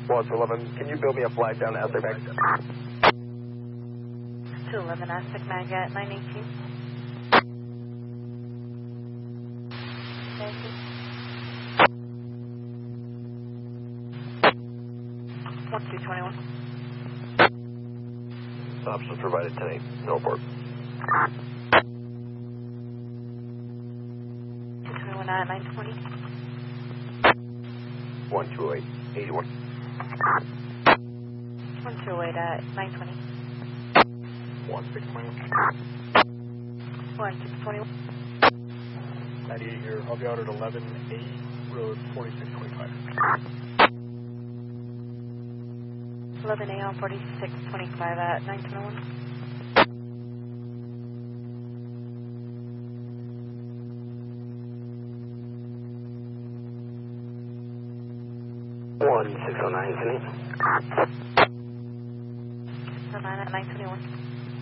Well, it's 11. Can you build me a flag down to Aztec Mag? 211 Aztec Mag at 918. Thank you. 1221. Options provided 10-8. No report. 221 at 920. 1208. 81. 1208 at 920. 1621. 1621. 98 here. I'll be out at 11A Road 4625. 11A on 4625 at 921. 1609, Cindy. 9 at 921.